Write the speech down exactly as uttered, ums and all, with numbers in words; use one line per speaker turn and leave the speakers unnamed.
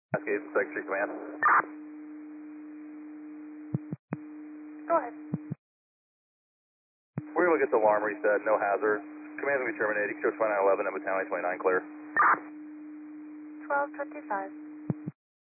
Cascade Secretary Command.
Go ahead.
We're going to get the alarm reset, no hazard. Command will be terminated. Coach five nine eleven and Battalion twenty-nine clear.
twelve twenty-five.